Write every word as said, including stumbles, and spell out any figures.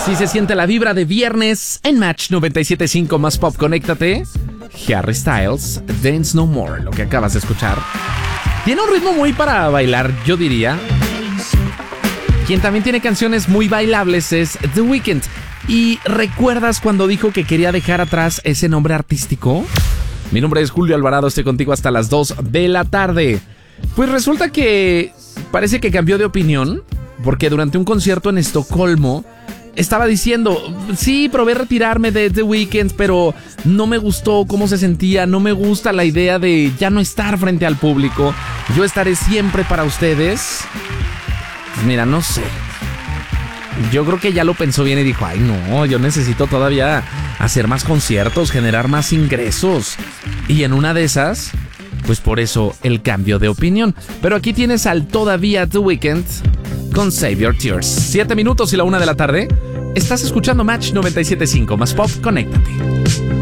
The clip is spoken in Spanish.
Así se siente la vibra de viernes en Match noventa y siete punto cinco más Pop. Conéctate. Harry Styles, Dance No More, lo que acabas de escuchar. Tiene un ritmo muy para bailar, yo diría. Quien también tiene canciones muy bailables es The Weeknd. ¿Y recuerdas cuando dijo que quería dejar atrás ese nombre artístico? Mi nombre es Julio Alvarado, estoy contigo hasta las dos de la tarde. Pues resulta que parece que cambió de opinión, porque durante un concierto en Estocolmo estaba diciendo, sí, probé retirarme de The Weeknd, pero no me gustó cómo se sentía, no me gusta la idea de ya no estar frente al público. Yo estaré siempre para ustedes. Pues mira, no sé. Yo creo que ya lo pensó bien y dijo, ay no, yo necesito todavía hacer más conciertos, generar más ingresos. Y en una de esas, pues por eso el cambio de opinión. Pero aquí tienes al todavía The Weeknd con Save Your Tears. Siete minutos y la una de la tarde. Estás escuchando Match noventa y siete punto cinco más Pop. Conéctate.